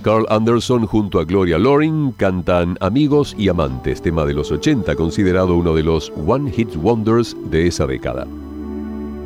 Carl Anderson junto a Gloria Loring cantan Amigos y Amantes, tema de los 80, considerado uno de los One Hit Wonders de esa década.